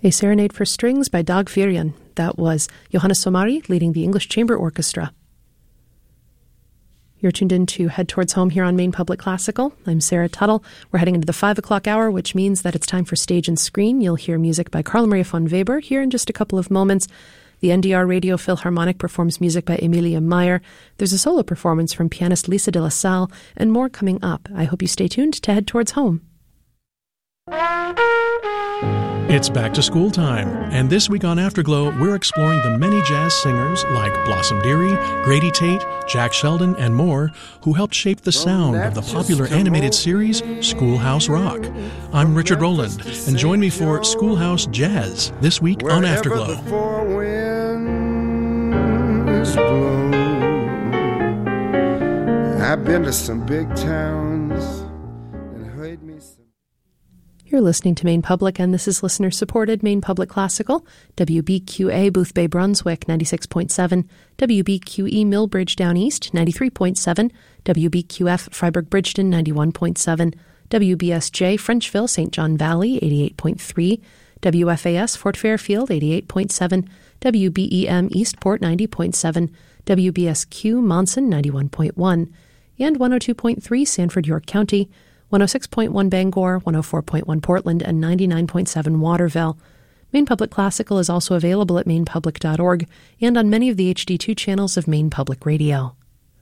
A Serenade for Strings by Dag Fyrjan. That was Johannes Somari leading the English Chamber Orchestra. You're tuned in to Head Towards Home here on Maine Public Classical. I'm Sarah Tuttle. We're heading into the 5 o'clock hour, which means that it's time for Stage and Screen. You'll hear music by Carl Maria von Weber here in just a couple of moments. The NDR Radio Philharmonic performs music by Emilia Meyer. There's a solo performance from pianist Lisa de la Salle, and more coming up. I hope you stay tuned to Head Towards Home. It's back to school time, and this week on Afterglow, we're exploring the many jazz singers like Blossom Dearie, Grady Tate, Jack Sheldon, and more who helped shape the sound of the popular animated series Schoolhouse Rock. I'm Richard Rowland, and join me for Schoolhouse Jazz this week on Afterglow. The four winds blow. I've been to some big towns and heard me some. You're listening to Maine Public, and this is listener-supported Maine Public Classical, WBQA Boothbay Brunswick, 96.7, WBQE Millbridge Down East, 93.7, WBQF Freiburg Bridgeton, 91.7, WBSJ Frenchville St. John Valley, 88.3, WFAS Fort Fairfield, 88.7, WBEM Eastport, 90.7, WBSQ Monson, 91.1, and 102.3 Sanford York County, 106.1 Bangor, 104.1 Portland, and 99.7 Waterville. Maine Public Classical is also available at mainepublic.org and on many of the HD2 channels of Maine Public Radio.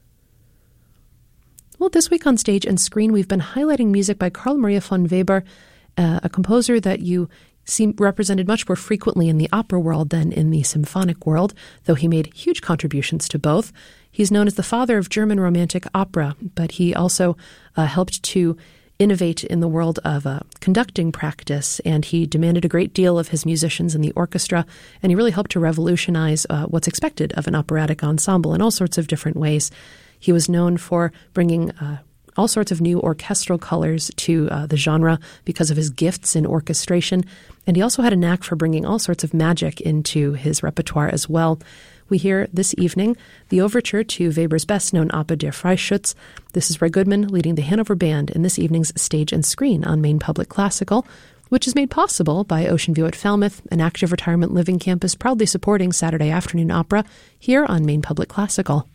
Well, this week on Stage and Screen, we've been highlighting music by Carl Maria von Weber, a composer that you see represented much more frequently in the opera world than in the symphonic world, though he made huge contributions to both. He's known as the father of German Romantic opera, but he also helped to innovate in the world of conducting practice, and he demanded a great deal of his musicians in the orchestra, and he really helped to revolutionize what's expected of an operatic ensemble in all sorts of different ways. He was known for bringing all sorts of new orchestral colors to the genre because of his gifts in orchestration, and he also had a knack for bringing all sorts of magic into his repertoire as well. We hear this evening the overture to Weber's best-known opera Der Freischütz. This is Ray Goodman leading the Hanover Band in this evening's Stage and Screen on Maine Public Classical, which is made possible by Ocean View at Falmouth, an active retirement living campus proudly supporting Saturday afternoon opera here on Maine Public Classical.